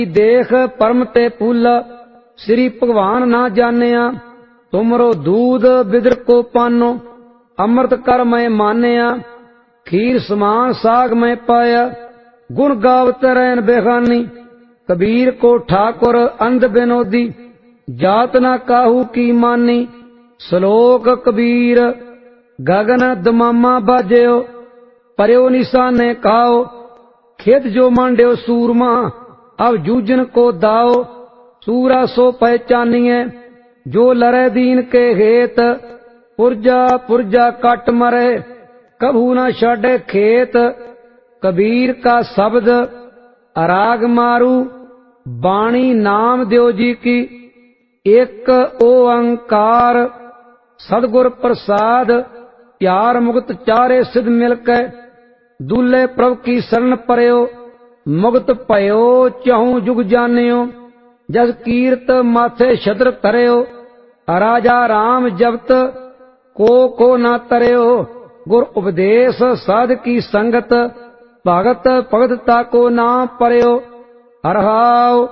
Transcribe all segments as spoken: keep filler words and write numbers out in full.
देख परम ते फूल श्री भगवान ना जानिया। तुमरो दूध बिदर को पानो अमृत कर मैं मानिया। खीर समान साग में पाया गुण गावत रैन बेगानी। कबीर को ठाकुर अंध बिनोदी जात ना काहू की मानी। श्लोक कबीर गगन दमामा बाजयो पर्यो निशाने खाओ। खेत जो मांड्यो सूरमा अब जूझन को दाओ। सूरा सो पहचानिए जो लरे दीन के हेत। पुरजा पुरजा कट मरे कभू न छाड़े खेत। कबीर का शब्द अराग मारू बाणी नाम देव जी की। एक ओंकार सदगुर प्रसाद प्यार मुक्त चारे सिद्ध मिलके। दूल्हे प्रभु की शरण परयो मुक्त भयो चहु जुग जानियो। जस कीर्त माथे छत्र तरयो राजा राम जपत को को न तरयो। गुर उपदेश साध की संगत भगत भगत ताको नाम परयो। हरहाव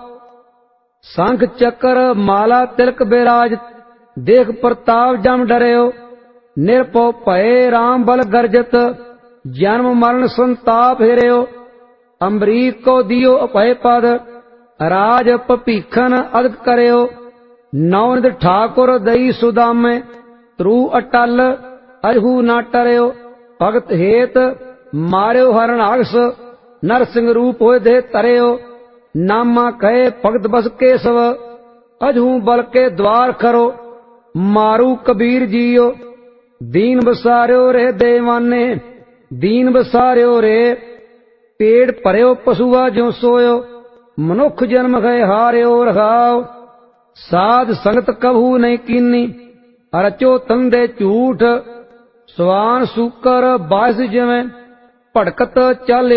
शंख चक्र माला तिलक बिराज देख प्रताप जम डरयो। निरपो भय राम बल गर्जत जन्म मरण संताप हेरयो। अम्बरीक को दियो अभय पद राज पपीखन अदक करयो। नवनिध ठाकुर दई सुदामे त्रु अटल अजहू न टरयो। भगत हेत मार्यो हरणाक्ष नरसिंह रूप होए दे तरयो। नामा कहे भगत बस केशव अजहू बल के द्वार करो। मारू कबीर जियो दीन बसार्यो रे देवाने। दीन बसार्यो रे पेड़ भरयो पशुआ जो सोयो। मनुख जन्म गए हार्यो रखाओ। साध संगत कभू नहीं कीनी रचो तंदे झूठ। स्वान सुकर बास जमें भड़कत चल